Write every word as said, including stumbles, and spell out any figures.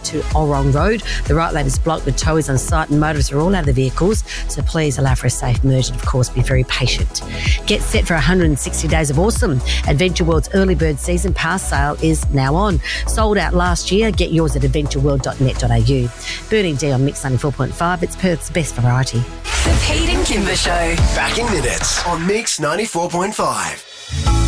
to Orong Road. The right lane is blocked with towers on site and motorists are all out of the vehicles, so please allow for a safe merge and, of course, be very patient. Get set for one hundred sixty days of awesome. Adventure World's early bird season pass sale is now on. Sold out last year. Get yours at adventure world dot net dot a u. Burning D on Mix ninety-four point five. It's Perth's best variety. The Pete and Kimber Show. Back in minutes on Mix ninety-four point five.